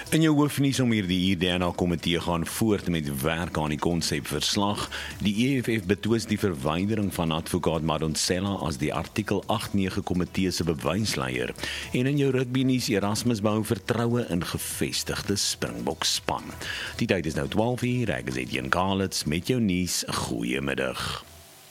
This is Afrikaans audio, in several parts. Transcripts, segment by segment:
In jou hoofnuus om hierdie uur, die DNA-komitee gaan voort met werk aan die konsepverslag. Die EFF betwis die verwydering van advokaat Madonsela as die artikel 8-9 komitee se bewysleier. En in jou rugbynuus, Erasmus bou vertroue in gevestigde Springbok span. Die tyd is nou 12 uur, ek is Etienne Kalitz met jou nuus. Goeiemiddag.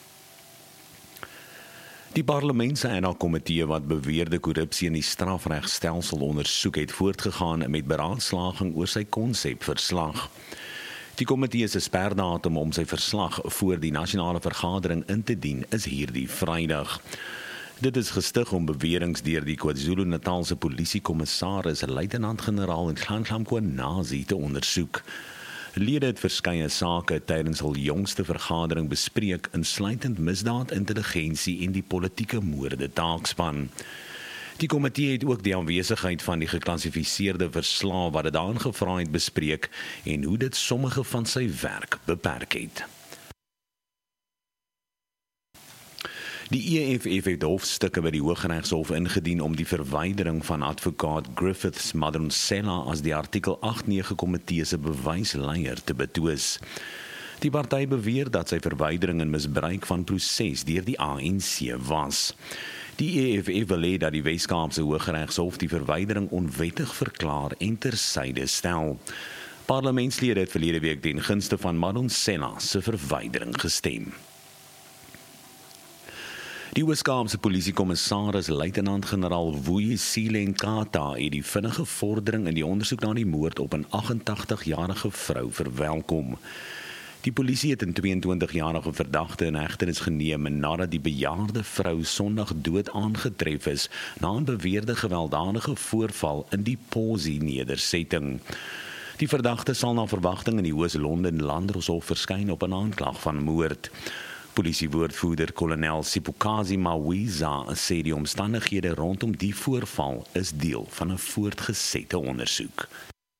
Die parlementse-komitee wat beweerde korrupsie in die strafregstelsel ondersoek het voortgegaan met beraadslaging oor sy konsepverslag. Die komitee se sperdatum om sy verslag voor die nasionale vergadering in te dien is hierdie Vrydag. Dit is gestig om beweringe deur die KwaZulu-Natalse polisiekommissaris luitenant-generaal Nhlanhla Mkhwanazi te ondersoek. Lede het verskeie sake tydens hul jongste vergadering bespreek, insluitend misdaadintelligensie en die politieke moorde taakspan. Die komitee het ook die aanwesigheid van die geklassifiseerde verslae wat dit aangevra het bespreek en hoe dit sommige van sy werk beperk het. Die EFF het hofstukke by die Hooggeregshof ingedien om die verwydering van advokaat Griffiths Madonsela as die artikel 8-9 komitee se bewysleier te betwis. Die party beweer dat sy verwydering in misbruik van proses deur die ANC was. Die EFF wil hê dat die Wes-Kaapse Hooggeregshof die verwydering onwettig verklaar en tersyde stel. Parlementslede het verlede week ten gunste van Madonsela se verwydering gestem. Die Wes-Kaapse polisiekommissaris luitenant-generaal Vuyisile Nkata het die vinnige vordering in die ondersoek na die moord op 'n 88-jarige vrou verwelkom. Die polisie het 'n 22-jarige verdagte in hegtenis geneem nadat die bejaarde vrou Sondag dood aangetref is na 'n beweerde gewelddadige voorval in die Posie-nedersetting. Die verdagte sal na verwagting in die Oos-London Landdroshof verskyn op 'n aanklag van moord. Polisiewoordvoerder kolonel Sipokazi Mawiza sê die omstandighede rondom die voorval is deel van 'n voortgesette ondersoek.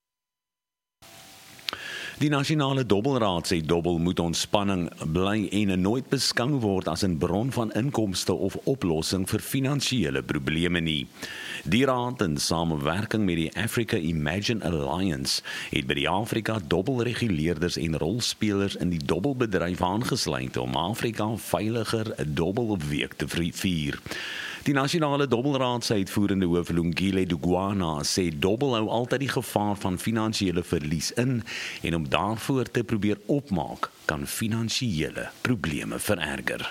Die nasionale dobbelraad sê dobbel moet ontspanning bly en nooit beskou word as 'n bron van inkomste of oplossing vir finansiële probleme nie. Die raad in samewerking met die Africa Imagine Alliance het by die Afrika dobbelreguleerders en rolspelers in die dobbelbedryf aangesluit om Afrika veiliger 'n dobbelweek te vier. Die nasionale dobbelraad se uitvoerende hoof Lungile Dugwana sê dobbel hou altyd die gevaar van finansiële verlies in en om daarvoor te probeer opmaak kan finansiële probleme vererger.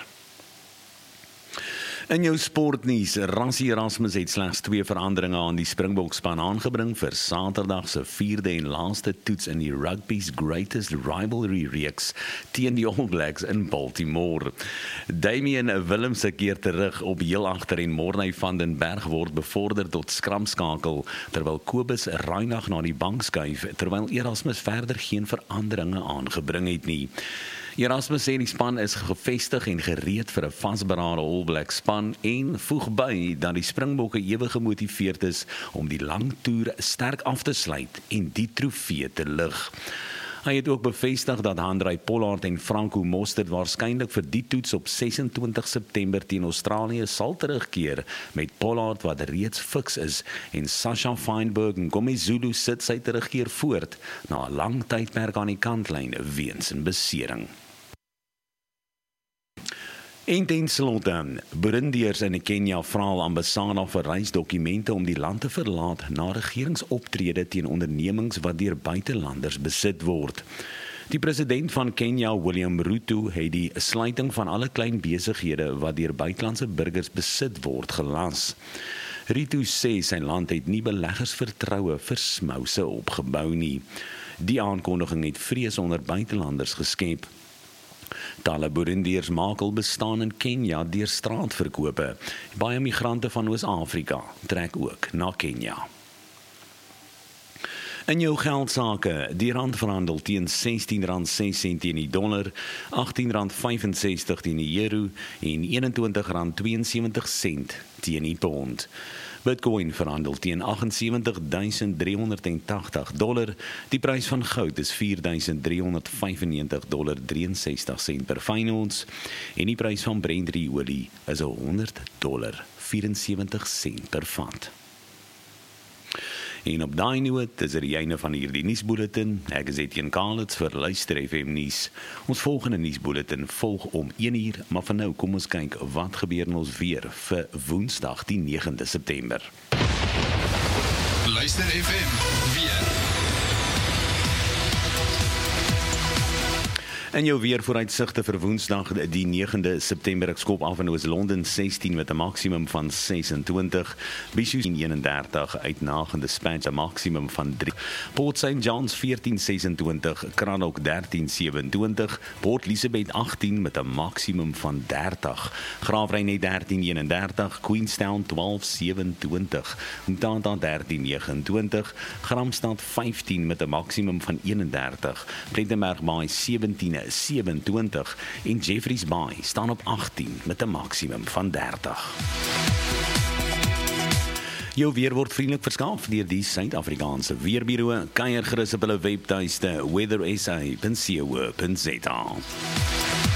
In jou sportnuus, Rassie Erasmus het slegs 2 veranderinge aan die Springbokspan aangebring vir Saterdag se 4de en laaste toets in die rugby's greatest rivalry reeks teen die All Blacks in Baltimore. Damian Willems keer terug op heel agter en Morney van den Berg word bevorder tot skramskakel, terwyl Kobus Reinagh na die bank skuif, terwyl Erasmus verder geen veranderinge aangebring het nie. Erasmus sê die span is gevestig en gereed vir 'n vasberade All Black span en voeg by dat die Springbokke ewig gemotiveerd is om die lang toer sterk af te sluit en die trofee te lig. Hy het ook bevestig dat Handré Pollard en Franco Mostert waarskynlik vir die toets op 26 September teen Australië sal terugkeer, met Pollard wat reeds fiks is en Sasha Feinberg en Ngomezulu sit sy terugkeer voort na 'n lang tydperk aan die kantlyn weens 'n besering. En ten slotte, Burundiërs in Kenia vra al ambassade vir reisdokumente om die land te verlaat na regeringsoptrede teen ondernemings wat deur buitelanders besit word. Die president van Kenia, William Ruto, het die sluiting van alle klein besighede wat deur buitelandse burgers besit word gelas. Ruto sê sy land het nie beleggersvertroue vir smouse opgebou nie. Die aankondiging het vrees onder buitelanders geskep. Talle Burundiërs maak al bestaan in Kenia deur straatverkope. Baie migrante van Oos-Afrika trek ook na Kenia. In jou geldsake, die rand verhandel teen R16.06 teen die dollar, R18.65 teen die euro en R21.72 teen die pond. Bitcoin verhandel teen $78,380. Die prys van goud is $4,395.63 per fyn ons en die prys van Brent olie is $100.74 per vat. En op daai noot is dit die einde van hierdie nuusbulletin. Ek is Etienne Kalitz vir Luister FM nuus. Ons volgende nuusbulletin volg om 1:00, maar vir nou kom ons kyk wat gebeur in ons weer vir Woensdag die 9de September. Luister FM weer. En jou weer vooruitsigte vir Woensdag die 9de September. Ek skop af in Oos-London 16 met 'n maksimum van 26, Bishop 31, Uitnagende Dispatch 'n maksimum van 3, Port St John's 14:26, Cranlock 13:27, Port Elizabeth 18 met 'n maksimum van 30, Graafrenet 13:31, Queenstown 12:27, Mtata 13:29, Gramstad 15 met 'n maksimum van 31, Plettenberg Bay 27 en Jeffreys Bay staan op 18 met 'n maksimum van 30. Jou weer word vriendelik verskaaf deur die Suid-Afrikaanse Weerbureau. Kuier gerus op hulle webtuiste weathersa.co.za.